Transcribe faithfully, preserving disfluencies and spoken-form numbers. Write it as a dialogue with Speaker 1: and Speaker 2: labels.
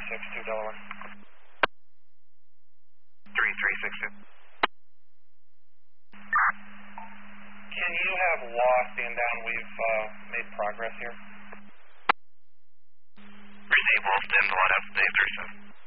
Speaker 1: six two, Delaware.
Speaker 2: three three six two.
Speaker 1: Can you have Law stand down? We've uh, made progress here.
Speaker 2: Receive, we'll stand one up, Dave three seven.